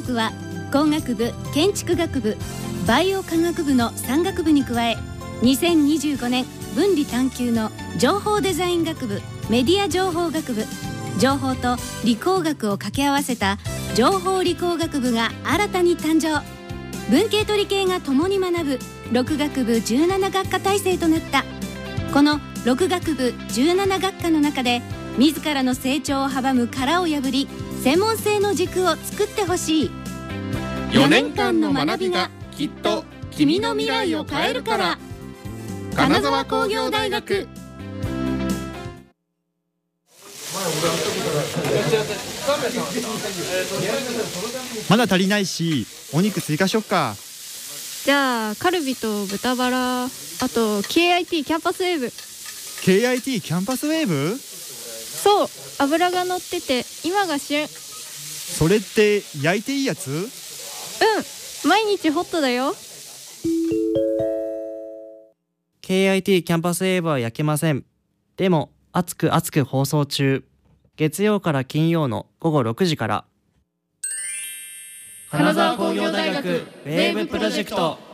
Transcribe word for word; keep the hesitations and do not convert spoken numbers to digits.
学は工学部、建築学部、バイオ科学部のさん学部に加え、にせんにじゅうごねん分離探究の情報デザイン学部、メディア情報学部、情報と理工学を掛け合わせた情報理工学部が新たに誕生。文系と理系が共に学ぶろく学部じゅうなな学科体制となった。このろく学部じゅうなな学科の中で自らの成長を阻む殻を破り、専門性の軸を作ってほしい。 よねんかんの学びがきっと君の未来を変えるから。金沢工業大学。 まだ足りないし、お肉追加しよっか。 じゃあカルビと豚バラ、あと ケーアイティー キャンパスウェーブ。 ケーアイティー キャンパスウェーブ？ そう、油が乗ってて今が旬。 それって焼いていいやつ？ うん、毎日ホットだよ。 ケーアイティー キャンパスウェーブは焼けません。でも熱く熱く放送中。月曜から金曜のごごろくじから。 金沢工業大学ウェーブプロジェクト。